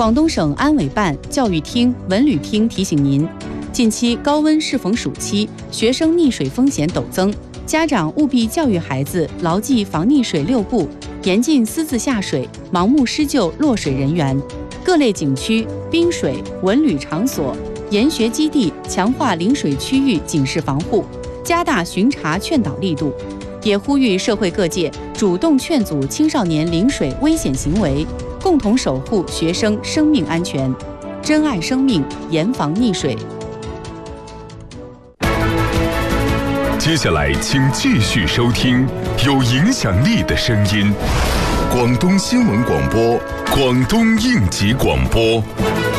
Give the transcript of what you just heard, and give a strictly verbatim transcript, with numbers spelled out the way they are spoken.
广东省安委办、教育厅、文旅厅提醒您：近期高温适逢暑期，学生溺水风险陡增，家长务必教育孩子牢记防溺水六不，严禁私自下水、盲目施救落水人员。各类景区、滨水、文旅场所、研学基地强化临水区域警示防护，加大巡查劝导力度。也呼吁社会各界主动劝阻青少年临水危险行为，共同守护学生生命安全，珍爱生命，严防溺水。 接下来，请继续收听有影响力的声音——广东新闻广播、广东应急广播。